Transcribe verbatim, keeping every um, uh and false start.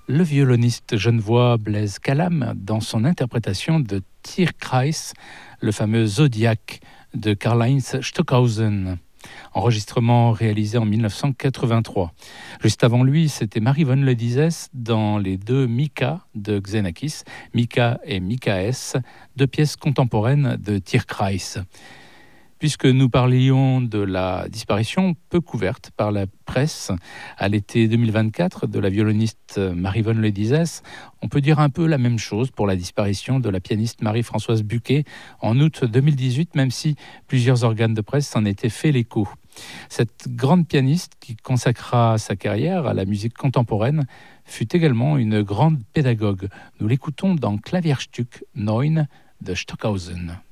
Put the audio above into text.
le violoniste genevois Blaise Calame dans son interprétation de Tierkreis, le fameux Zodiac de Karlheinz Stockhausen. Enregistrement réalisé en dix-neuf cent quatre-vingt-trois. Juste avant lui, c'était Marie von Ledizes dans les deux Mika de Xenakis, Mika et Mikaes, deux pièces contemporaines de Tierkreis. Puisque nous parlions de la disparition peu couverte par la presse à l'été deux mille vingt-quatre de la violoniste Marie von Ledizes, on peut dire un peu la même chose pour la disparition de la pianiste Marie-Françoise Buquet en août deux mille dix-huit, même si plusieurs organes de presse s'en étaient fait l'écho. Cette grande pianiste qui consacra sa carrière à la musique contemporaine fut également une grande pédagogue. Nous l'écoutons dans Klavierstück neun de Stockhausen.